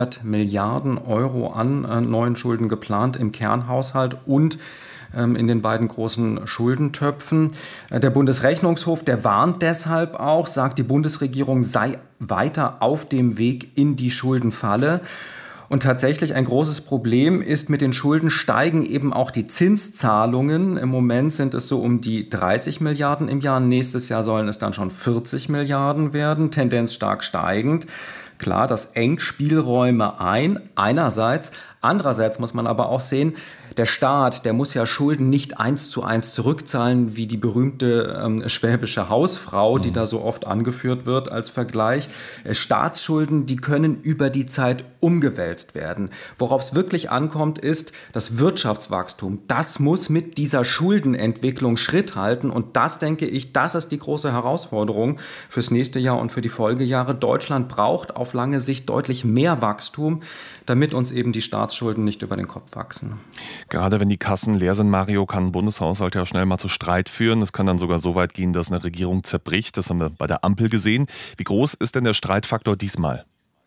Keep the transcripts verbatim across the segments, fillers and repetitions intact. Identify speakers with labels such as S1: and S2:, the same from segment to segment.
S1: Milliarden Euro an äh, neuen Schulden geplant im Kernhaushalt und ähm, in den beiden großen Schuldentöpfen. Äh, der Bundesrechnungshof, der warnt deshalb auch, sagt, die Bundesregierung sei weiter auf dem Weg in die Schuldenfalle. Und tatsächlich ein großes Problem ist, mit den Schulden steigen eben auch die Zinszahlungen. Im Moment sind es so um die dreißig Milliarden im Jahr. Nächstes Jahr sollen es dann schon vierzig Milliarden werden, Tendenz stark steigend. Klar, das engt Spielräume ein, einerseits. Andererseits muss man aber auch sehen, der Staat, der muss ja Schulden nicht eins zu eins zurückzahlen, wie die berühmte ähm, schwäbische Hausfrau, die da so oft angeführt wird als Vergleich. Äh, Staatsschulden, die können über die Zeit umgewälzt werden. Worauf es wirklich ankommt, ist das Wirtschaftswachstum. Das muss mit dieser Schuldenentwicklung Schritt halten. Und das, denke ich, das ist die große Herausforderung fürs nächste Jahr und für die Folgejahre. Deutschland braucht auf lange Sicht deutlich mehr Wachstum, damit uns eben die Staatsschulden nicht über den Kopf wachsen.
S2: Gerade wenn die Kassen leer sind, Mario, kann ein Bundeshaushalt ja schnell mal zu Streit führen. Es kann dann sogar so weit gehen, dass eine Regierung zerbricht. Das haben wir bei der Ampel gesehen. Wie groß ist denn der Streitfaktor diesmal?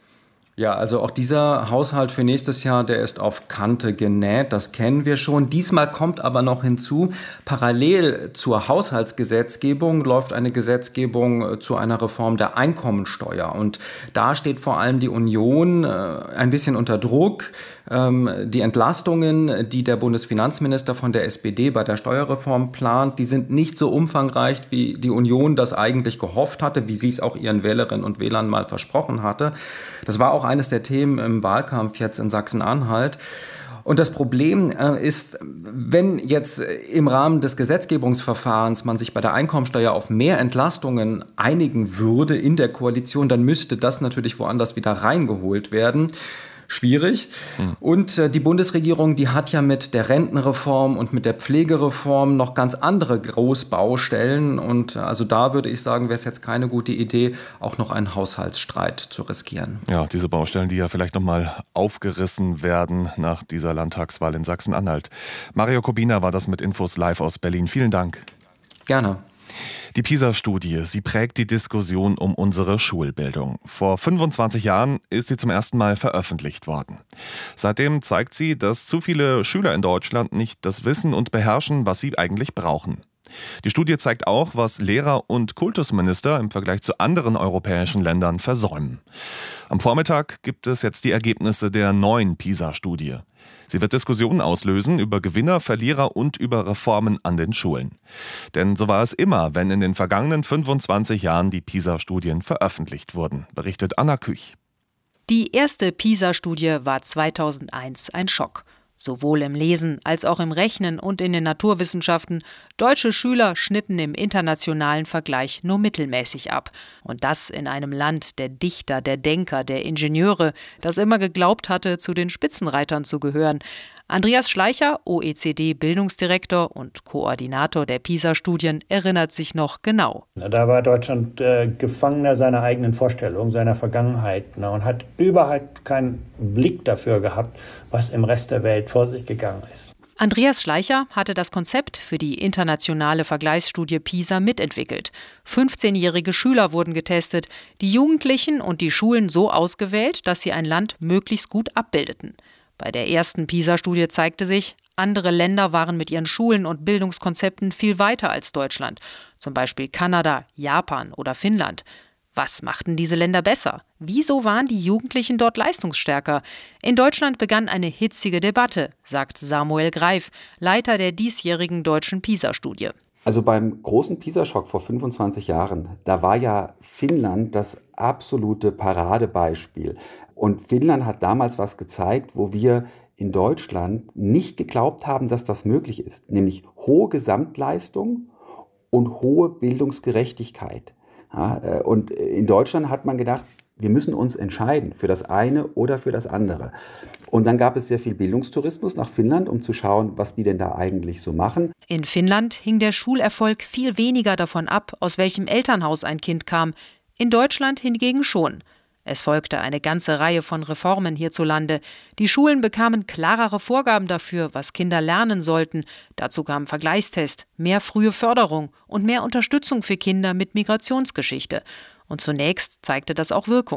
S1: Ja, also auch dieser Haushalt für nächstes Jahr, der ist auf Kante genäht, das kennen wir schon. Diesmal kommt aber noch hinzu, parallel zur Haushaltsgesetzgebung läuft eine Gesetzgebung zu einer Reform der Einkommensteuer. Und da steht vor allem die Union äh, ein bisschen unter Druck. Ähm, die Entlastungen, die der Bundesfinanzminister von der S P D bei der Steuerreform plant, die sind nicht so umfangreich, wie die Union das eigentlich gehofft hatte, wie sie es auch ihren Wählerinnen und Wählern mal versprochen hatte. Das war auch eines der Themen im Wahlkampf jetzt in Sachsen-Anhalt. Und das Problem äh, ist, wenn jetzt im Rahmen des Gesetzgebungsverfahrens man sich bei der Einkommensteuer auf mehr Entlastungen einigen würde in der Koalition, dann müsste das natürlich woanders wieder reingeholt werden. Schwierig. Mhm. Und äh, die Bundesregierung, die hat ja mit der Rentenreform und mit der Pflegereform noch ganz andere Großbaustellen. Und äh, also da würde ich sagen, wäre es jetzt keine gute Idee, auch noch einen Haushaltsstreit zu riskieren.
S2: Ja, diese Baustellen, die ja vielleicht noch mal aufgerissen werden nach dieser Landtagswahl in Sachsen-Anhalt. Mario Kubina war das mit Infos live aus Berlin. Vielen Dank.
S1: Gerne.
S2: Die PISA-Studie, sie prägt die Diskussion um unsere Schulbildung. Vor fünfundzwanzig Jahren ist sie zum ersten Mal veröffentlicht worden. Seitdem zeigt sie, dass zu viele Schüler in Deutschland nicht das Wissen und beherrschen, was sie eigentlich brauchen. Die Studie zeigt auch, was Lehrer und Kultusminister im Vergleich zu anderen europäischen Ländern versäumen. Am Vormittag gibt es jetzt die Ergebnisse der neuen PISA-Studie. Sie wird Diskussionen auslösen über Gewinner, Verlierer und über Reformen an den Schulen. Denn so war es immer, wenn in den vergangenen fünfundzwanzig Jahren die PISA-Studien veröffentlicht wurden, berichtet Anna Küch.
S3: Die erste PISA-Studie war zweitausendeins ein Schock. Sowohl im Lesen als auch im Rechnen und in den Naturwissenschaften. Deutsche Schüler schnitten im internationalen Vergleich nur mittelmäßig ab. Und das in einem Land der Dichter, der Denker, der Ingenieure, das immer geglaubt hatte, zu den Spitzenreitern zu gehören. Andreas Schleicher, O E C D-Bildungsdirektor und Koordinator der PISA-Studien, erinnert sich noch genau.
S4: Da war Deutschland äh, Gefangener seiner eigenen Vorstellung, seiner Vergangenheit, ne, und hat überhaupt keinen Blick dafür gehabt, was im Rest der Welt vor sich gegangen ist.
S3: Andreas Schleicher hatte das Konzept für die internationale Vergleichsstudie PISA mitentwickelt. fünfzehnjährige Schüler wurden getestet, die Jugendlichen und die Schulen so ausgewählt, dass sie ein Land möglichst gut abbildeten. Bei der ersten PISA-Studie zeigte sich, andere Länder waren mit ihren Schulen und Bildungskonzepten viel weiter als Deutschland. Zum Beispiel Kanada, Japan oder Finnland. Was machten diese Länder besser? Wieso waren die Jugendlichen dort leistungsstärker? In Deutschland begann eine hitzige Debatte, sagt Samuel Greif, Leiter der diesjährigen deutschen PISA-Studie.
S5: Also beim großen PISA-Schock vor fünfundzwanzig Jahren, da war ja Finnland das absolute Paradebeispiel. Und Finnland hat damals was gezeigt, wo wir in Deutschland nicht geglaubt haben, dass das möglich ist. Nämlich hohe Gesamtleistung und hohe Bildungsgerechtigkeit. Ja, und in Deutschland hat man gedacht, wir müssen uns entscheiden für das eine oder für das andere. Und dann gab es sehr viel Bildungstourismus nach Finnland, um zu schauen, was die denn da eigentlich so machen.
S3: In Finnland hing der Schulerfolg viel weniger davon ab, aus welchem Elternhaus ein Kind kam. In Deutschland hingegen schon. Es folgte eine ganze Reihe von Reformen hierzulande. Die Schulen bekamen klarere Vorgaben dafür, was Kinder lernen sollten. Dazu kam Vergleichstest, mehr frühe Förderung und mehr Unterstützung für Kinder mit Migrationsgeschichte. Und zunächst zeigte das auch Wirkung.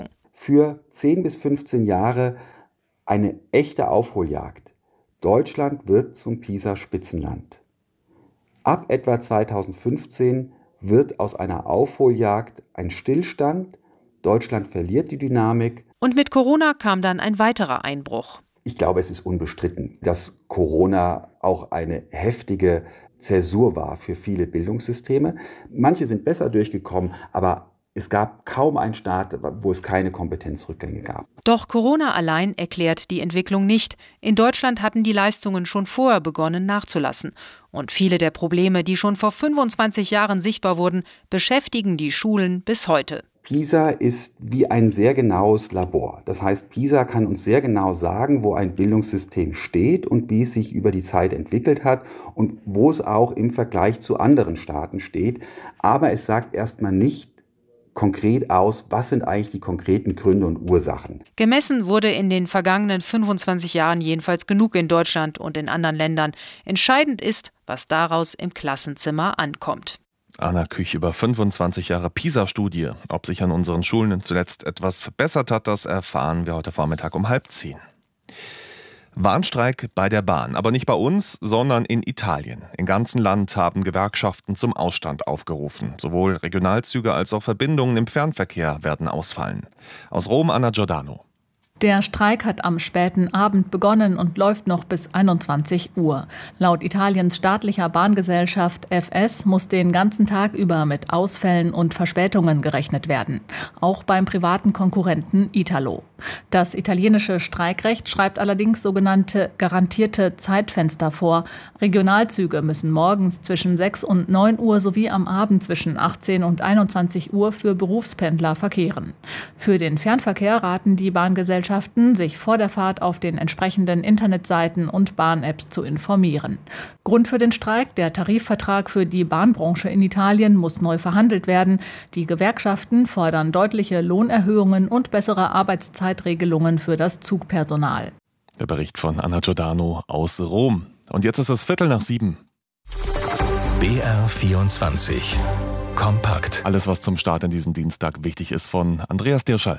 S5: für zehn bis fünfzehn Jahre eine echte Aufholjagd. Deutschland wird zum PISA-Spitzenland. Ab etwa zweitausendfünfzehn wird aus einer Aufholjagd ein Stillstand. Deutschland verliert die Dynamik.
S3: Und mit Corona kam dann ein weiterer Einbruch.
S5: Ich glaube, es ist unbestritten, dass Corona auch eine heftige Zäsur war für viele Bildungssysteme. Manche sind besser durchgekommen, aber es gab kaum einen Staat, wo es keine Kompetenzrückgänge gab.
S3: Doch Corona allein erklärt die Entwicklung nicht. In Deutschland hatten die Leistungen schon vorher begonnen nachzulassen. Und viele der Probleme, die schon vor fünfundzwanzig Jahren sichtbar wurden, beschäftigen die Schulen bis heute.
S5: PISA ist wie ein sehr genaues Labor. Das heißt, PISA kann uns sehr genau sagen, wo ein Bildungssystem steht und wie es sich über die Zeit entwickelt hat und wo es auch im Vergleich zu anderen Staaten steht. Aber es sagt erstmal nicht konkret aus, was sind eigentlich die konkreten Gründe und Ursachen.
S3: Gemessen wurde in den vergangenen fünfundzwanzig Jahren jedenfalls genug in Deutschland und in anderen Ländern. Entscheidend ist, was daraus im Klassenzimmer ankommt.
S2: Anna Küch über fünfundzwanzig Jahre PISA-Studie. Ob sich an unseren Schulen zuletzt etwas verbessert hat, das erfahren wir heute Vormittag um halb zehn. Warnstreik bei der Bahn, aber nicht bei uns, sondern in Italien. Im ganzen Land haben Gewerkschaften zum Ausstand aufgerufen. Sowohl Regionalzüge als auch Verbindungen im Fernverkehr werden ausfallen. Aus Rom, Anna Giordano.
S6: Der Streik hat am späten Abend begonnen und läuft noch bis einundzwanzig Uhr. Laut Italiens staatlicher Bahngesellschaft F S muss den ganzen Tag über mit Ausfällen und Verspätungen gerechnet werden. Auch beim privaten Konkurrenten Italo. Das italienische Streikrecht schreibt allerdings sogenannte garantierte Zeitfenster vor. Regionalzüge müssen morgens zwischen sechs und neun Uhr sowie am Abend zwischen achtzehn und einundzwanzig Uhr für Berufspendler verkehren. Für den Fernverkehr raten die Bahngesellschaften, sich vor der Fahrt auf den entsprechenden Internetseiten und Bahn-Apps zu informieren. Grund für den Streik: der Tarifvertrag für die Bahnbranche in Italien muss neu verhandelt werden. Die Gewerkschaften fordern deutliche Lohnerhöhungen und bessere Arbeitszeitregelungen für das Zugpersonal.
S2: Der Bericht von Anna Giordano aus Rom. Und jetzt ist es Viertel nach sieben.
S7: B R vierundzwanzig. Kompakt.
S2: Alles, was zum Start in diesen Dienstag wichtig ist, von Andreas Dirschall.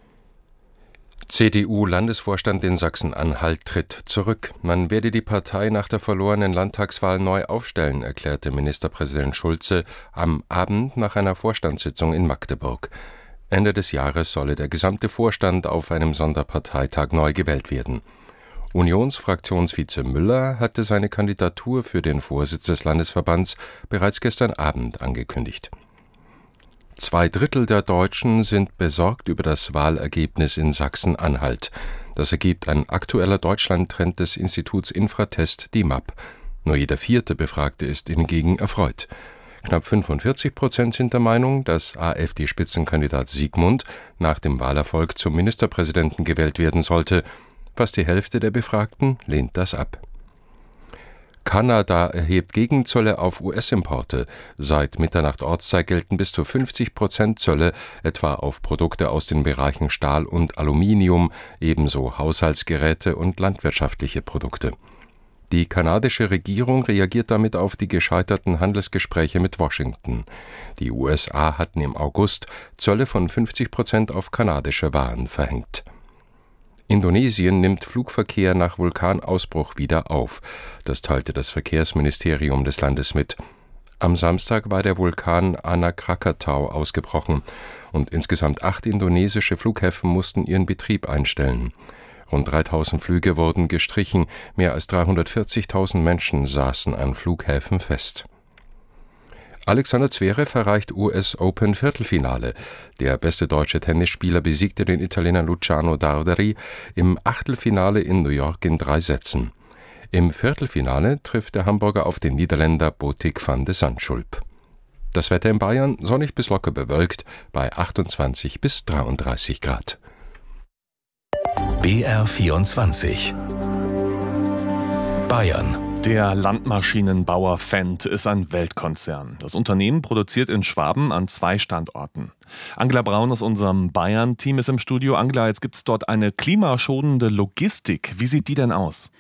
S8: C D U-Landesvorstand in Sachsen-Anhalt tritt zurück. Man werde die Partei nach der verlorenen Landtagswahl neu aufstellen, erklärte Ministerpräsident Schulze am Abend nach einer Vorstandssitzung in Magdeburg. Ende des Jahres solle der gesamte Vorstand auf einem Sonderparteitag neu gewählt werden. Unionsfraktionsvize Müller hatte seine Kandidatur für den Vorsitz des Landesverbands bereits gestern Abend angekündigt. Zwei Drittel der Deutschen sind besorgt über das Wahlergebnis in Sachsen-Anhalt. Das ergibt ein aktueller Deutschland-Trend des Instituts Infratest, D I M A P. Nur jeder vierte Befragte ist hingegen erfreut. Knapp fünfundvierzig Prozent sind der Meinung, dass AfD-Spitzenkandidat Sigmund nach dem Wahlerfolg zum Ministerpräsidenten gewählt werden sollte. Fast die Hälfte der Befragten lehnt das ab. Kanada erhebt Gegenzölle auf U S-Importe. Seit Mitternacht Ortszeit gelten bis zu fünfzig Prozent Zölle, etwa auf Produkte aus den Bereichen Stahl und Aluminium, ebenso Haushaltsgeräte und landwirtschaftliche Produkte. Die kanadische Regierung reagiert damit auf die gescheiterten Handelsgespräche mit Washington. Die U S A hatten im August Zölle von fünfzig Prozent auf kanadische Waren verhängt. Indonesien nimmt Flugverkehr nach Vulkanausbruch wieder auf. Das teilte das Verkehrsministerium des Landes mit. Am Samstag war der Vulkan Anak Krakatau ausgebrochen und insgesamt acht indonesische Flughäfen mussten ihren Betrieb einstellen. Rund dreitausend Flüge wurden gestrichen, mehr als dreihundertvierzigtausend Menschen saßen an Flughäfen fest. Alexander Zverev erreicht U S-Open-Viertelfinale. Der beste deutsche Tennisspieler besiegte den Italiener Luciano Darderi im Achtelfinale in New York in drei Sätzen. Im Viertelfinale trifft der Hamburger auf den Niederländer Botik van de Zandschulp. Das Wetter in Bayern sonnig bis locker bewölkt bei achtundzwanzig bis dreiunddreißig Grad.
S7: B R vierundzwanzig. Bayern.
S2: Der Landmaschinenbauer Fendt ist ein Weltkonzern. Das Unternehmen produziert in Schwaben an zwei Standorten. Angela Braun aus unserem Bayern-Team ist im Studio. Angela, jetzt gibt es dort eine klimaschonende Logistik. Wie sieht die denn aus?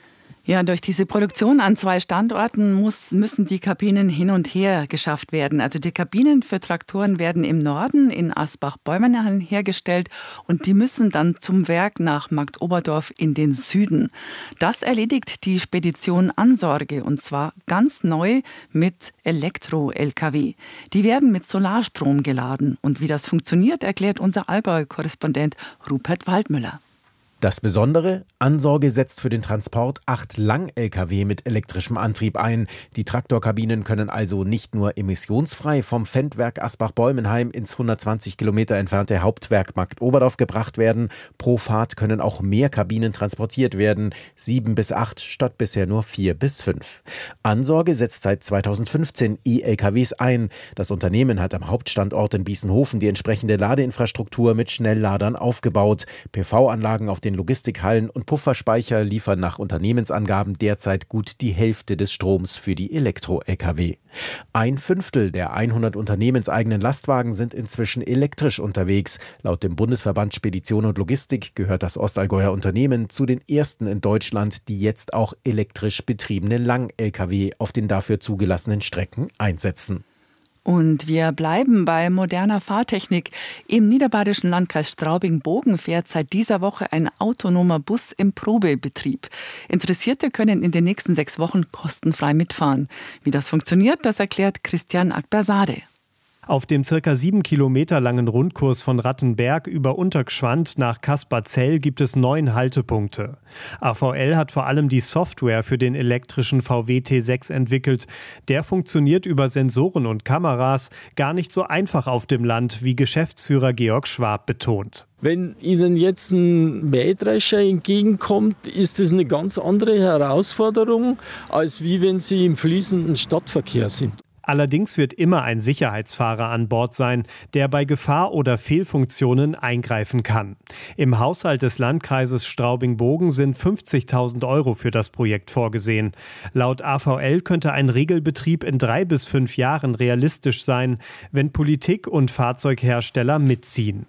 S9: Ja, durch diese Produktion an zwei Standorten muss, müssen die Kabinen hin und her geschafft werden. Also die Kabinen für Traktoren werden im Norden in Asbach-Bäumenhain hergestellt und die müssen dann zum Werk nach Marktoberdorf in den Süden. Das erledigt die Spedition Ansorge und zwar ganz neu mit Elektro-L K W. Die werden mit Solarstrom geladen. Und wie das funktioniert, erklärt unser Allgäu-Korrespondent Rupert Waldmüller.
S10: Das Besondere, Ansorge setzt für den Transport acht Lang-L K W mit elektrischem Antrieb ein. Die Traktorkabinen können also nicht nur emissionsfrei vom Fendwerk Asbach-Bäumenheim ins hundertzwanzig Kilometer entfernte Hauptwerk Marktoberdorf gebracht werden. Pro Fahrt können auch mehr Kabinen transportiert werden, sieben bis acht statt bisher nur vier bis fünf. Ansorge setzt seit zweitausendfünfzehn E-L K Ws ein. Das Unternehmen hat am Hauptstandort in Biesenhofen die entsprechende Ladeinfrastruktur mit Schnellladern aufgebaut. P V-Anlagen auf den Logistikhallen und Pufferspeicher liefern nach Unternehmensangaben derzeit gut die Hälfte des Stroms für die Elektro-L K W. Ein Fünftel der hundert unternehmenseigenen Lastwagen sind inzwischen elektrisch unterwegs. Laut dem Bundesverband Spedition und Logistik gehört das Ostallgäuer Unternehmen zu den ersten in Deutschland, die jetzt auch elektrisch betriebene Lang-L K W auf den dafür zugelassenen Strecken einsetzen.
S9: Und wir bleiben bei moderner Fahrtechnik. Im niederbayerischen Landkreis Straubing-Bogen fährt seit dieser Woche ein autonomer Bus im Probebetrieb. Interessierte können in den nächsten sechs Wochen kostenfrei mitfahren. Wie das funktioniert, das erklärt Christian Akbersade.
S11: Auf dem circa sieben Kilometer langen Rundkurs von Rattenberg über Untergschwand nach Kasperzell gibt es neun Haltepunkte. A V L hat vor allem die Software für den elektrischen V W T sechs entwickelt. Der funktioniert über Sensoren und Kameras, gar nicht so einfach auf dem Land, wie Geschäftsführer Georg Schwab betont.
S12: Wenn Ihnen jetzt ein Mähdrescher entgegenkommt, ist das eine ganz andere Herausforderung, als wie wenn Sie im fließenden Stadtverkehr sind.
S11: Allerdings wird immer ein Sicherheitsfahrer an Bord sein, der bei Gefahr oder Fehlfunktionen eingreifen kann. Im Haushalt des Landkreises Straubing-Bogen sind fünfzigtausend Euro für das Projekt vorgesehen. Laut A V L könnte ein Regelbetrieb in drei bis fünf Jahren realistisch sein, wenn Politik und Fahrzeughersteller mitziehen.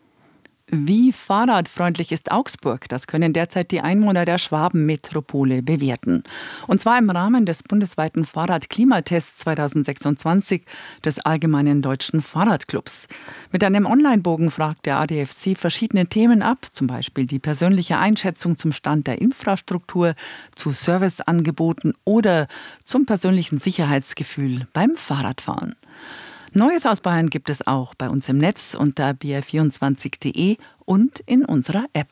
S9: Wie fahrradfreundlich ist Augsburg? Das können derzeit die Einwohner der Schwabenmetropole bewerten. Und zwar im Rahmen des bundesweiten Fahrradklimatests zweitausendsechsundzwanzig des Allgemeinen Deutschen Fahrradclubs. Mit einem Onlinebogen fragt der A D F C verschiedene Themen ab, zum Beispiel die persönliche Einschätzung zum Stand der Infrastruktur, zu Serviceangeboten oder zum persönlichen Sicherheitsgefühl beim Fahrradfahren. Neues aus Bayern gibt es auch bei uns im Netz unter b r vierundzwanzig punkt d e und in unserer App.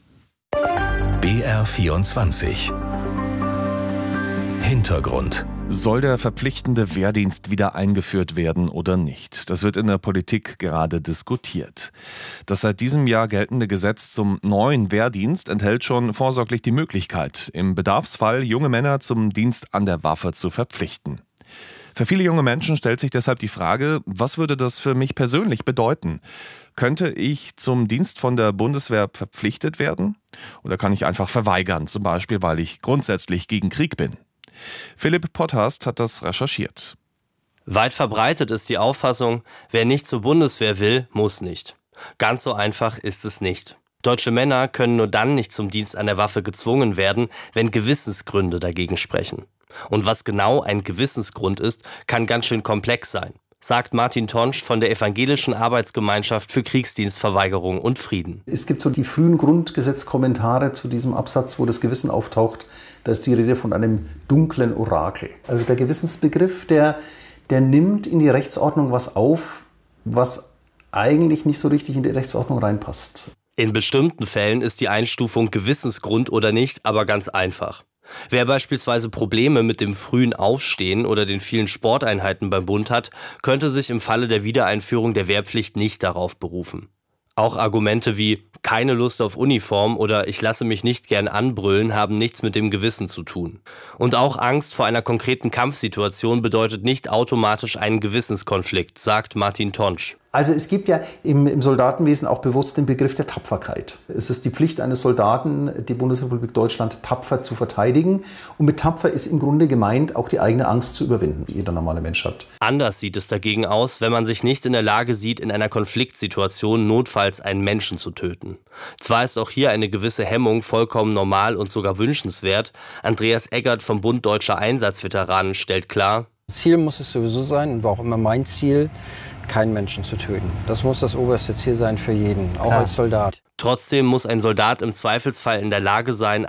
S7: B R vierundzwanzig Hintergrund.
S2: Soll der verpflichtende Wehrdienst wieder eingeführt werden oder nicht? Das wird in der Politik gerade diskutiert. Das seit diesem Jahr geltende Gesetz zum neuen Wehrdienst enthält schon vorsorglich die Möglichkeit, im Bedarfsfall junge Männer zum Dienst an der Waffe zu verpflichten. Für viele junge Menschen stellt sich deshalb die Frage, was würde das für mich persönlich bedeuten? Könnte ich zum Dienst von der Bundeswehr verpflichtet werden? Oder kann ich einfach verweigern, zum Beispiel, weil ich grundsätzlich gegen Krieg bin? Philipp Potthast hat das recherchiert.
S13: Weit verbreitet ist die Auffassung, wer nicht zur Bundeswehr will, muss nicht. Ganz so einfach ist es nicht. Deutsche Männer können nur dann nicht zum Dienst an der Waffe gezwungen werden, wenn Gewissensgründe dagegen sprechen. Und was genau ein Gewissensgrund ist, kann ganz schön komplex sein, sagt Martin Tonsch von der Evangelischen Arbeitsgemeinschaft für Kriegsdienstverweigerung und Frieden.
S14: Es gibt so die frühen Grundgesetzkommentare zu diesem Absatz, wo das Gewissen auftaucht. Da ist die Rede von einem dunklen Orakel. Also der Gewissensbegriff, der, der nimmt in die Rechtsordnung was auf, was eigentlich nicht so richtig in die Rechtsordnung reinpasst.
S13: In bestimmten Fällen ist die Einstufung Gewissensgrund oder nicht aber ganz einfach. Wer beispielsweise Probleme mit dem frühen Aufstehen oder den vielen Sporteinheiten beim Bund hat, könnte sich im Falle der Wiedereinführung der Wehrpflicht nicht darauf berufen. Auch Argumente wie keine Lust auf Uniform oder ich lasse mich nicht gern anbrüllen haben nichts mit dem Gewissen zu tun. Und auch Angst vor einer konkreten Kampfsituation bedeutet nicht automatisch einen Gewissenskonflikt, sagt Martin Tonsch.
S14: Also es gibt ja im, im Soldatenwesen auch bewusst den Begriff der Tapferkeit. Es ist die Pflicht eines Soldaten, die Bundesrepublik Deutschland tapfer zu verteidigen. Und mit tapfer ist im Grunde gemeint, auch die eigene Angst zu überwinden, die jeder normale Mensch hat.
S13: Anders sieht es dagegen aus, wenn man sich nicht in der Lage sieht, in einer Konfliktsituation notfalls einen Menschen zu töten. Zwar ist auch hier eine gewisse Hemmung vollkommen normal und sogar wünschenswert. Andreas Eggert vom Bund Deutscher Einsatzveteranen stellt klar:
S15: Ziel muss es sowieso sein, und war auch immer mein Ziel, keinen Menschen zu töten. Das muss das oberste Ziel sein für jeden, auch
S13: Klar.
S15: als Soldat.
S13: Trotzdem muss ein Soldat im Zweifelsfall in der Lage sein,